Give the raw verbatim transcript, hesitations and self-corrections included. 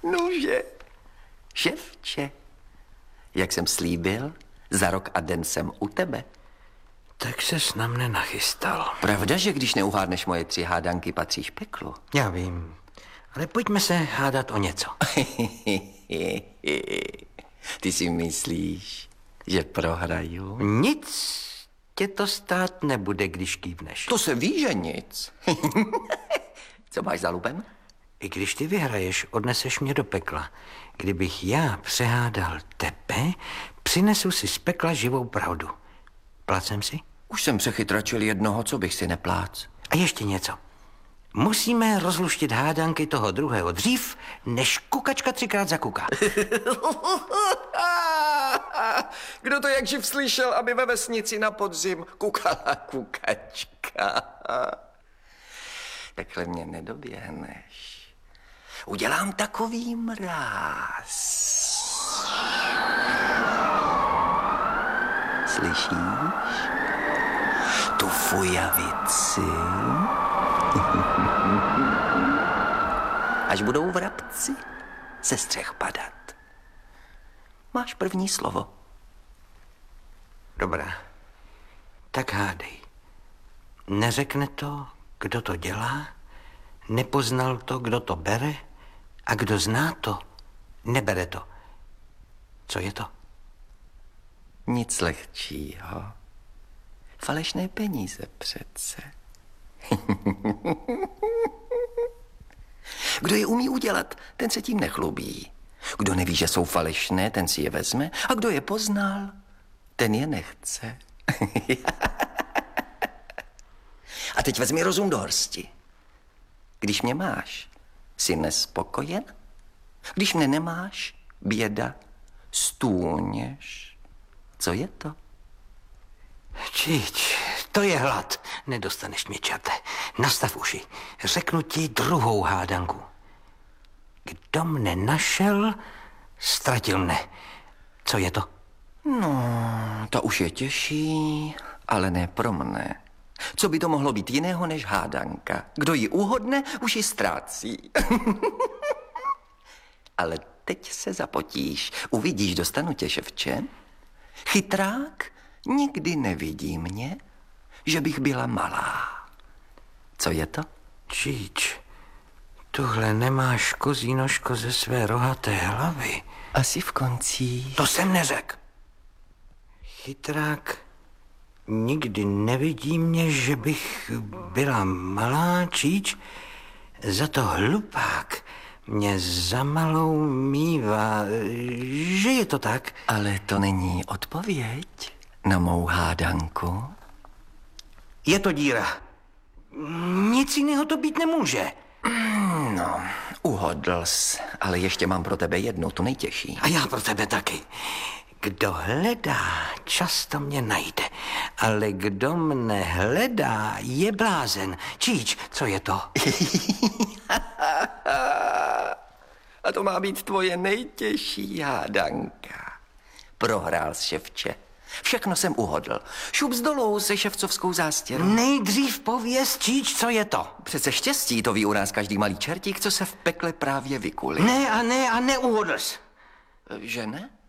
Nože, ševče, jak jsem slíbil, za rok a den jsem u tebe. Tak ses na mne nachystal. Pravda, že když neuhádneš moje tři hádanky, patříš peklu? Já vím, ale pojďme se hádat o něco. Ty si myslíš, že prohraju? Nic tě to stát nebude, když kývneš. To se ví, že nic. Co máš za lubem? I když ty vyhraješ, odneseš mě do pekla. Kdybych já přehádal tebe, přinesu si z pekla živou pravdu. Plácem si? Už jsem přechytračil jednoho, co bych si neplác. A ještě něco. Musíme rozluštit hádanky toho druhého dřív, než kukačka třikrát zakuká. Kdo to jakživ slyšel, aby ve vesnici na podzim kukala kukačka? Takhle mě nedoběhneš. Udělám takový mráz. Slyšíš? Tu fujavici. Až budou vrabci ze střech padat. Máš první slovo. Dobrá. Tak hádej. Neřekne to, kdo to dělá, nepoznal to, kdo to bere, a kdo zná to, nebere to. Co je to? Nic lehčího. Falešné peníze přece. Kdo je umí udělat, ten se tím nechlubí. Kdo neví, že jsou falešné, ten si je vezme. A kdo je poznal, ten je nechce. A teď vezmi rozum do hrsti. Když mě máš, jsi nespokojen? Když mě nemáš, běda, stůněš. Co je to? Čič, to je hlad. Nedostaneš mě, čerte. Nastav uši. Řeknu ti druhou hádanku. Kdo mne našel, ztratil mne. Co je to? No, to už je těžší, ale ne pro mne. Co by to mohlo být jiného než hádanka? Kdo ji uhodne, už ji ztrácí. Ale teď se zapotíš. Uvidíš, dostanu tě, ševče. Chytrák nikdy nevidí mě, že bych byla malá. Co je to? Čič, tuhle nemáš kozí nožko ze své rohaté hlavy. Asi v koncích. To jsem neřekl. Chytrák nikdy nevidí mě, že bych byla malá, čič. Za to hlupák mě za malou mívá. Že je to tak? Ale to není odpověď na mou hádanku. Je to díra. Nic jiného to být nemůže. No, uhodl jsi, ale ještě mám pro tebe jednu, tu nejtěžší. A já pro tebe taky. Kdo hledá, často mě najde. Ale kdo mne hledá, je blázen. Čič, co je to? A to má být tvoje nejtěžší hádanka. Prohrál jsi, ševče. Všechno jsem uhodl. Šup z dolů se ševcovskou zástěrou. Nejdřív pověz, Čič, co je to? Přece štěstí, to ví u nás každý malý čertík, co se v pekle právě vykulí. Ne a ne a neuhodl jsi. Že ne?